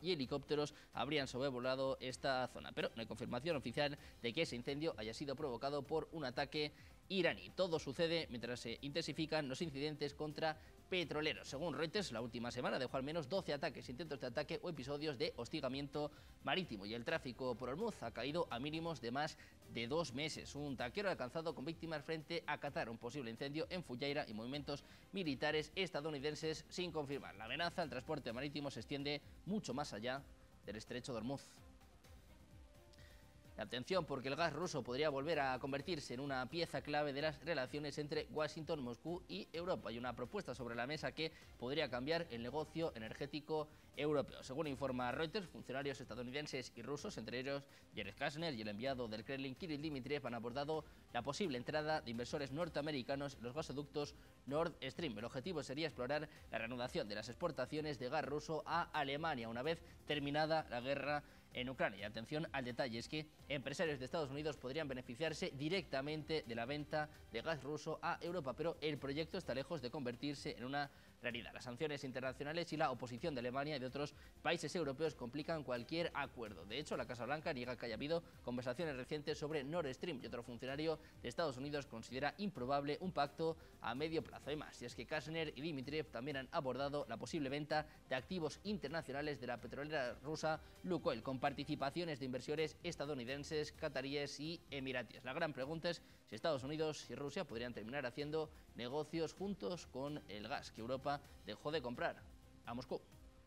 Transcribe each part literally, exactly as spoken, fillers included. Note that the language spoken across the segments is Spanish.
y helicópteros habrían sobrevolado esta zona, pero no hay confirmación oficial de que ese incendio haya sido provocado por un ataque iraní. Todo sucede mientras se intensifican los incidentes contra petroleros. Según Reuters, la última semana dejó al menos doce ataques, intentos de ataque o episodios de hostigamiento marítimo, y el tráfico por Hormuz ha caído a mínimos de más de dos meses. Un tanquero alcanzado con víctimas frente a Qatar, un posible incendio en Fujairah y movimientos militares estadounidenses sin confirmar. La amenaza al transporte marítimo se extiende mucho más allá del estrecho de Hormuz. Atención, porque el gas ruso podría volver a convertirse en una pieza clave de las relaciones entre Washington, Moscú y Europa. Hay una propuesta sobre la mesa que podría cambiar el negocio energético europeo. Según informa Reuters, funcionarios estadounidenses y rusos, entre ellos Jared Kushner y el enviado del Kremlin Kirill Dmitriev, han abordado la posible entrada de inversores norteamericanos en los gasoductos Nord Stream. El objetivo sería explorar la reanudación de las exportaciones de gas ruso a Alemania una vez terminada la guerra en Ucrania. Y atención al detalle, es que empresarios de Estados Unidos podrían beneficiarse directamente de la venta de gas ruso a Europa, pero el proyecto está lejos de convertirse en una realidad. Las sanciones internacionales y la oposición de Alemania y de otros países europeos complican cualquier acuerdo. De hecho, la Casa Blanca niega que haya habido conversaciones recientes sobre Nord Stream, y otro funcionario de Estados Unidos considera improbable un pacto a medio plazo. Además, y es que Kushner y Dmitriev también han abordado la posible venta de activos internacionales de la petrolera rusa Lukoil, con participaciones de inversores estadounidenses, cataríes y emiratíes. La gran pregunta es si Estados Unidos y Rusia podrían terminar haciendo negocios juntos con el gas que Europa dejó de comprar a Moscú.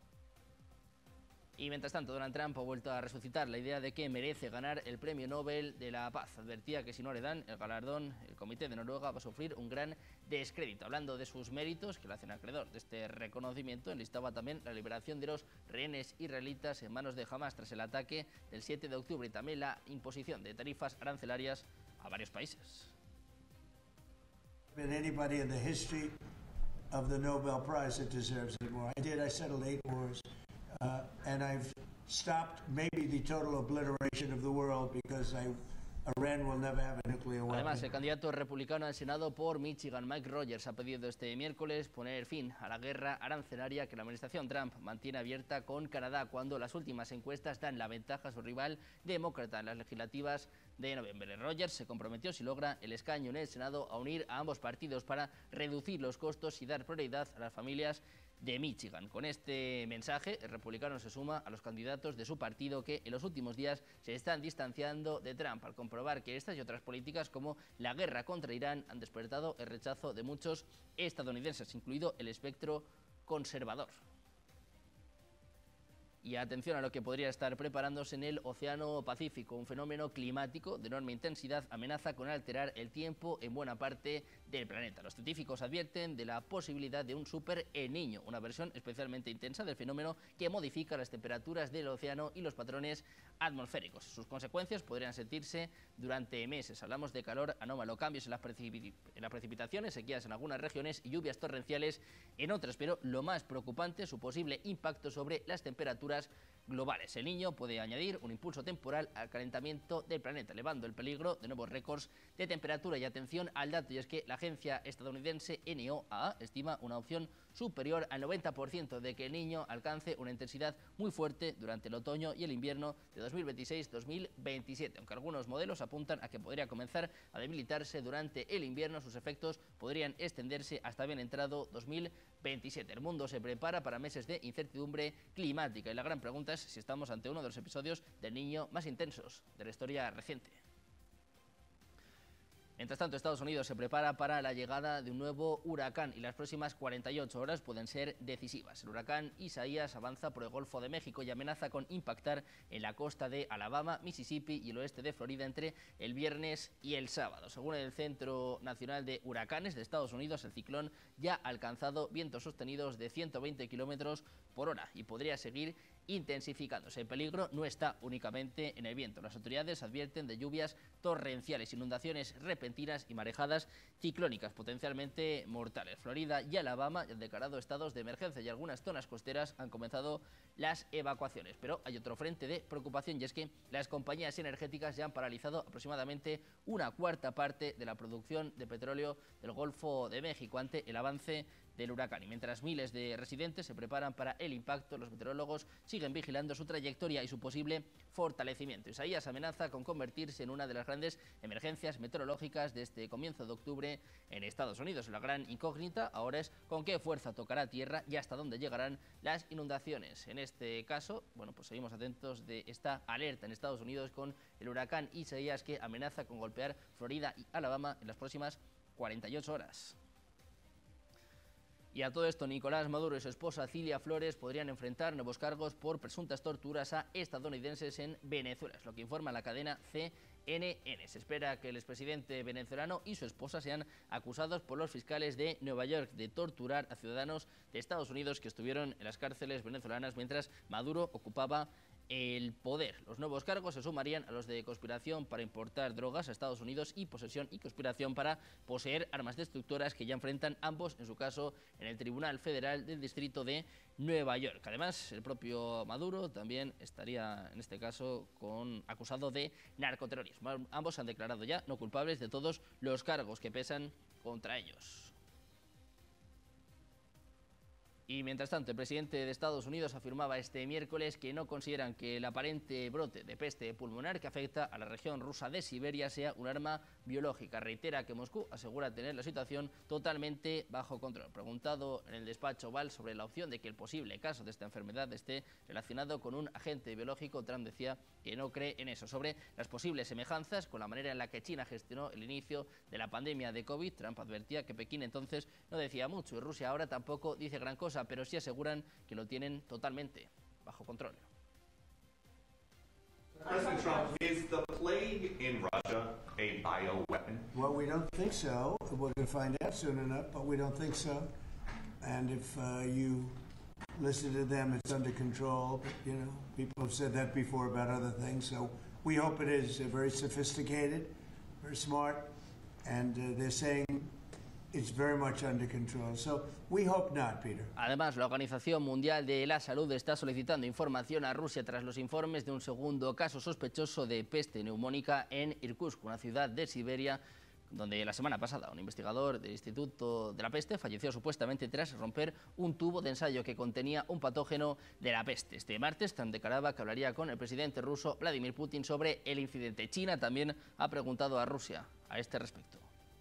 Y mientras tanto, Donald Trump ha vuelto a resucitar la idea de que merece ganar el Premio Nobel de la Paz. Advertía que si no le dan el galardón, el Comité de Noruega va a sufrir un gran descrédito. Hablando de sus méritos, que le hacen acreedor de este reconocimiento, enlistaba también la liberación de los rehenes israelitas en manos de Hamas tras el ataque del siete de octubre y también la imposición de tarifas arancelarias a varios países. Been anybody in the history of the Nobel Prize that deserves it more. I did. I settled eight wars. Uh, and I've stopped maybe the total obliteration of the world because I, Iran will never have a nuclear weapon. Además, el candidato republicano al Senado por Michigan, Mike Rogers, ha pedido este miércoles poner fin a la guerra arancelaria que la administración Trump mantiene abierta con Canadá, cuando las últimas encuestas dan la ventaja a su rival demócrata en las legislativas de noviembre. Rogers se comprometió, si logra el escaño en el Senado, a unir a ambos partidos para reducir los costos y dar prioridad a las familias de Michigan. Con este mensaje, el republicano se suma a los candidatos de su partido que en los últimos días se están distanciando de Trump al comprobar que estas y otras políticas como la guerra contra Irán han despertado el rechazo de muchos estadounidenses, incluido el espectro conservador. Y atención a lo que podría estar preparándose en el Océano Pacífico. Un fenómeno climático de enorme intensidad amenaza con alterar el tiempo en buena parte del planeta. Los científicos advierten de la posibilidad de un super El Niño, una versión especialmente intensa del fenómeno que modifica las temperaturas del océano y los patrones atmosféricos. Sus consecuencias podrían sentirse durante meses. Hablamos de calor anómalo, cambios en las, precipit en las precipitaciones, sequías en algunas regiones y lluvias torrenciales en otras. Pero lo más preocupante, su posible impacto sobre las temperaturas globales. El Niño puede añadir un impulso temporal al calentamiento del planeta, elevando el peligro de nuevos récords de temperatura. Y atención al dato, y es que la agencia estadounidense N O A A estima una opción superior al noventa por ciento de que el Niño alcance una intensidad muy fuerte durante el otoño y el invierno de dos mil veintiséis dos mil veintisiete. Aunque algunos modelos apuntan a que podría comenzar a debilitarse durante el invierno, sus efectos podrían extenderse hasta bien entrado dos mil veintisiete. El mundo se prepara para meses de incertidumbre climática y la gran pregunta es si estamos ante uno de los episodios del Niño más intensos de la historia reciente. Mientras tanto, Estados Unidos se prepara para la llegada de un nuevo huracán y las próximas cuarenta y ocho horas pueden ser decisivas. El huracán Isaías avanza por el Golfo de México y amenaza con impactar en la costa de Alabama, Mississippi y el oeste de Florida entre el viernes y el sábado. Según el Centro Nacional de Huracanes de Estados Unidos, el ciclón ya ha alcanzado vientos sostenidos de ciento veinte kilómetros por hora y podría seguir intensificándose. El peligro no está únicamente en el viento. Las autoridades advierten de lluvias torrenciales, inundaciones repentinas y marejadas ciclónicas potencialmente mortales. Florida y Alabama han declarado estados de emergencia y algunas zonas costeras han comenzado las evacuaciones. Pero hay otro frente de preocupación y es que las compañías energéticas ya han paralizado aproximadamente una cuarta parte de la producción de petróleo del Golfo de México ante el avance del huracán. Y mientras miles de residentes se preparan para el impacto, los meteorólogos siguen vigilando su trayectoria y su posible fortalecimiento. Isaías amenaza con convertirse en una de las grandes emergencias meteorológicas de este comienzo de octubre en Estados Unidos. La gran incógnita ahora es con qué fuerza tocará tierra y hasta dónde llegarán las inundaciones. En este caso, bueno, pues seguimos atentos de esta alerta en Estados Unidos con el huracán Isaías, que amenaza con golpear Florida y Alabama en las próximas cuarenta y ocho horas. Y a todo esto, Nicolás Maduro y su esposa Cilia Flores podrían enfrentar nuevos cargos por presuntas torturas a estadounidenses en Venezuela, es lo que informa la cadena C N N. Se espera que el expresidente venezolano y su esposa sean acusados por los fiscales de Nueva York de torturar a ciudadanos de Estados Unidos que estuvieron en las cárceles venezolanas mientras Maduro ocupaba el poder. Los nuevos cargos se sumarían a los de conspiración para importar drogas a Estados Unidos y posesión y conspiración para poseer armas destructoras, que ya enfrentan ambos, en su caso, en el Tribunal Federal del Distrito de Nueva York. Además, el propio Maduro también estaría, en este caso, con, acusado de narcoterrorismo. Ambos han declarado ya no culpables de todos los cargos que pesan contra ellos. Y mientras tanto, el presidente de Estados Unidos afirmaba este miércoles que no consideran que el aparente brote de peste pulmonar que afecta a la región rusa de Siberia sea un arma biológica. Reitera que Moscú asegura tener la situación totalmente bajo control. Preguntado en el despacho Oval sobre la opción de que el posible caso de esta enfermedad esté relacionado con un agente biológico, Trump decía que no cree en eso. Sobre las posibles semejanzas con la manera en la que China gestionó el inicio de la pandemia de COVID, Trump advertía que Pekín entonces no decía mucho y Rusia ahora tampoco dice gran cosa, pero sí aseguran que lo tienen totalmente bajo control. President Trump, is the plague in Russia a bioweapon? Well, we don't think so. We're going to find out soon enough, but we don't think so. And if uh, you listen to them, it's under control. But, you know, people have said that before about other things. So we hope it is. They're very sophisticated, very smart, and uh, they're saying it's very much under control. So we hope not, Peter. Además, la Organización Mundial de la Salud está solicitando información a Rusia tras los informes de un segundo caso sospechoso de peste neumónica en Irkutsk, una ciudad de Siberia, donde la semana pasada un investigador del Instituto de la Peste falleció supuestamente tras romper un tubo de ensayo que contenía un patógeno de la peste. Este martes, Trump declaraba que hablaría con el presidente ruso Vladimir Putin sobre el incidente. China también ha preguntado a Rusia a este respecto.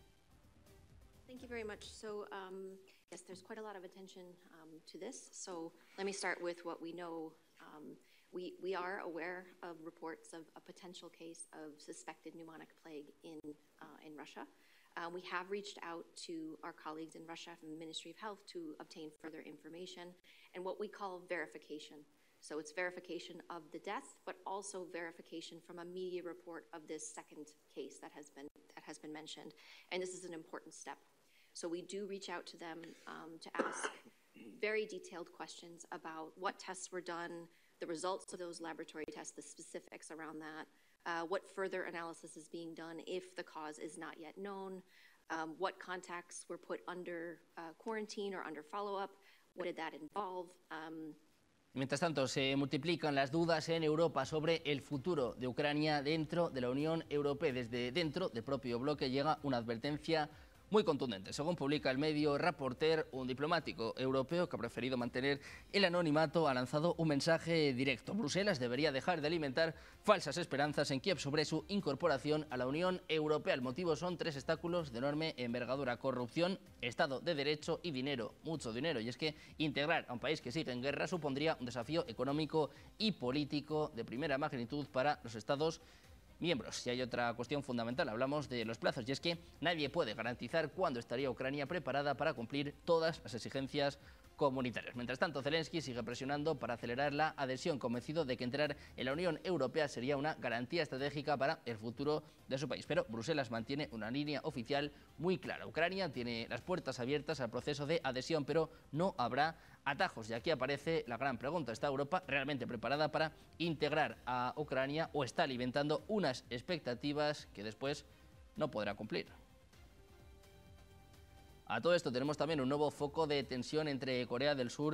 Thank you very much. So, um, yes, there's quite a lot of attention um, to this. So let me start with what we know. Um, we, we are aware of reports of a potential case of suspected pneumonic plague in, uh, in Russia. Uh, we have reached out to our colleagues in Russia from the Ministry of Health to obtain further information and what we call verification. So it's verification of the death, but also verification from a media report of this second case that has been, that has been mentioned. And this is an important step. So we do reach out to them um, to ask very detailed questions about what tests were done, the results of those laboratory tests, the specifics around that, uh, what further analysis is being done if the cause is not yet known, um, what contacts were put under uh, quarantine or under follow-up, what did that involve. Um, Mientras tanto, se multiplican las dudas en Europa sobre el futuro de Ucrania dentro de la Unión Europea. Desde dentro del propio bloque llega una advertencia muy contundente. Según publica el medio Rapporteur, un diplomático europeo que ha preferido mantener el anonimato ha lanzado un mensaje directo. Bruselas debería dejar de alimentar falsas esperanzas en Kiev sobre su incorporación a la Unión Europea. El motivo son tres obstáculos de enorme envergadura: corrupción, Estado de Derecho y dinero, mucho dinero. Y es que integrar a un país que sigue en guerra supondría un desafío económico y político de primera magnitud para los Estados miembros. Y hay otra cuestión fundamental, hablamos de los plazos, y es que nadie puede garantizar cuándo estaría Ucrania preparada para cumplir todas las exigencias comunitarias. Mientras tanto, Zelensky sigue presionando para acelerar la adhesión, convencido de que entrar en la Unión Europea sería una garantía estratégica para el futuro de su país. Pero Bruselas mantiene una línea oficial muy clara. Ucrania tiene las puertas abiertas al proceso de adhesión, pero no habrá atajos. Y aquí aparece la gran pregunta: ¿está Europa realmente preparada para integrar a Ucrania o está alimentando unas expectativas que después no podrá cumplir? A todo esto tenemos también un nuevo foco de tensión entre Corea del Sur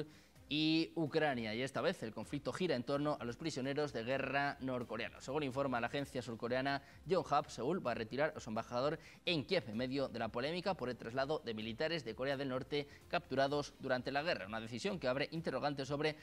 y Ucrania, y esta vez el conflicto gira en torno a los prisioneros de guerra norcoreanos. Según informa la agencia surcoreana Yonhap, Seúl va a retirar a su embajador en Kiev en medio de la polémica por el traslado de militares de Corea del Norte capturados durante la guerra, una decisión que abre interrogantes sobre